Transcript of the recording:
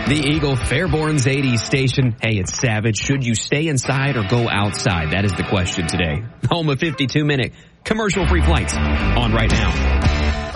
The Eagle Fairborn's 80s station. Hey, it's Savage. Should you stay inside or go outside? That is the question today. Home of 52-minute commercial-free flights on right now.